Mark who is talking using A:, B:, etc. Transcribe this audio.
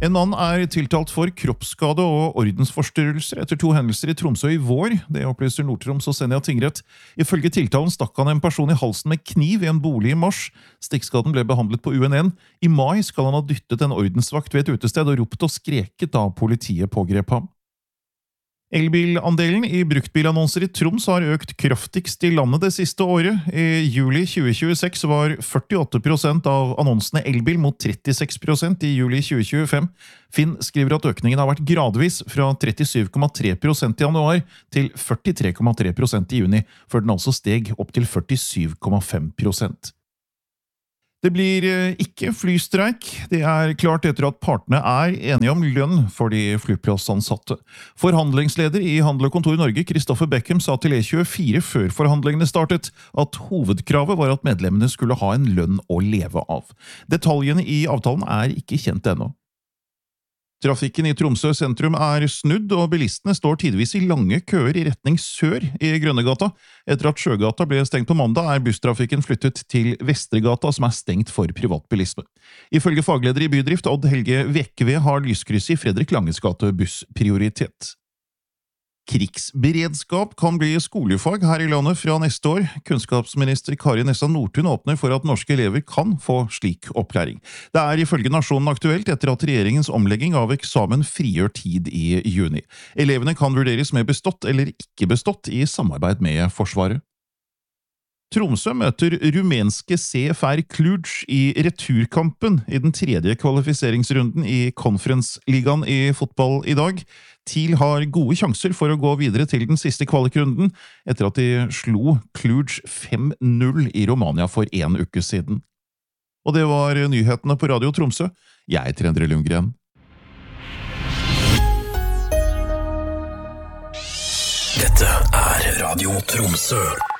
A: En mann tiltalt for kroppsskade og ordensforstyrrelser etter 2 hendelser i Tromsø i vår. Det opplyser Nord-Troms og Senja tingrett. Ifølge tiltalen stakk han en person i halsen med kniv i en bolig i mars. Stikkskaden ble behandlet på UNN. I mai skal han ha dyttet en ordensvakt ved et utested og ropt og skreket da politiet pågrep ham. Elbilandelen i bruktbilannonser i Troms har økt kraftigst i landet det siste året. I juli 2026 var 48% av annonsene elbil mot 36% i juli 2025. Finn skriver at økningen har vært gradvis fra 37,3% i januar til 43,3% i juni, før den altså steg opp til 47,5%. Det blir ikke flystreik. Det klart etter at partene enige om lønn for de flyplassansatte. Forhandlingsleder i Handel og Kontor i Norge, Kristoffer Beckham, sa til E24 før forhandlingene startet at hovedkravet var at medlemmene skulle ha en lønn å leve av. Detaljene i avtalen ikke kjent ennå. Trafikken i Tromsø sentrum snudd, og bilistene står tidvis i lange køer i retning sør i Grønnegata. Etter at Sjøgata ble stengt på mandag, busstrafikken flyttet til Vestregata, som stengt for privatbilisme. Ifølge fagleder i Bydrift, Odd Helge Vekve, har lyskrysset i Fredrik Langes gate bussprioritet. Krigsberedskap kan bli skolefag her i landet fra neste år. Kunnskapsminister Kari Nessa Nordtun åpner for at norske elever kan få slik opplæring. Det ifølge Nasjonen aktuelt etter at regjeringens omlegging av eksamen frigjør tid i juni. Elevene kan vurderes med bestått eller ikke bestått i samarbeid med Forsvaret. Tromsø møter rumenske CFR Cluj i returkampen i den 3. kvalifiseringsrunden i Conference-ligaen i fotball i dag. TIL har gode sjanser for å gå videre til den siste kvalikrunden, etter at de slo Cluj 5-0 i Romania for 1 uke siden. Og det var nyhetene på Radio Tromsø. Jeg heter Endre Lundgren.
B: Dette Radio Tromsø.